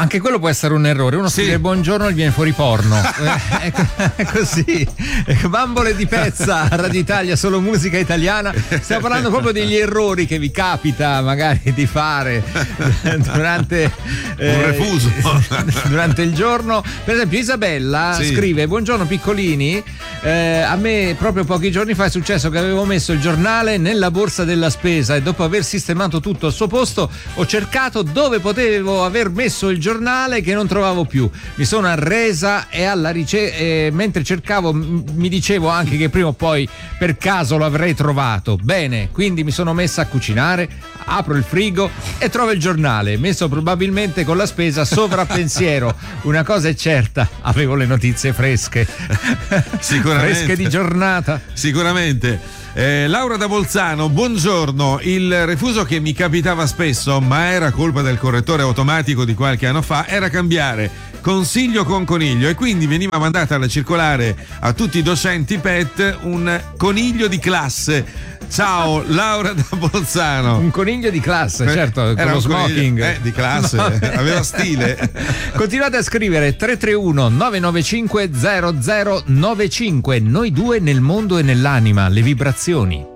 Anche quello può essere un errore. Uno scrive buongiorno e viene fuori porno. È così. Bambole di Pezza, Radio Italia, solo musica italiana. Stiamo parlando proprio degli errori che vi capita magari di fare durante un refuso durante il giorno. Per esempio Isabella scrive: buongiorno piccolini, a me proprio pochi giorni fa è successo che avevo messo il giornale nella borsa della spesa e dopo aver sistemato tutto al suo posto ho cercato dove potevo aver messo il giornale che non trovavo più. Mi sono arresa e mentre cercavo mi dicevo anche che prima o poi per caso lo avrei trovato. Bene, quindi mi sono messa a cucinare, apro il frigo e trovo il giornale messo probabilmente con la spesa sovrappensiero. Una cosa è certa, avevo le notizie fresche. Sicuramente. Fresche di giornata. Sicuramente. Laura da Bolzano, buongiorno. Il refuso che mi capitava spesso, ma era colpa del correttore automatico di qualche anno fa, era cambiare consiglio con coniglio e quindi veniva mandata alla circolare a tutti i docenti PET un coniglio di classe. Ciao, Laura da Bolzano. Un coniglio di classe, certo, era con lo smoking. Coniglio, di classe, no. Aveva stile. Continuate a scrivere 331 995 0095. Noi due nel mondo e nell'anima, le vibrazioni.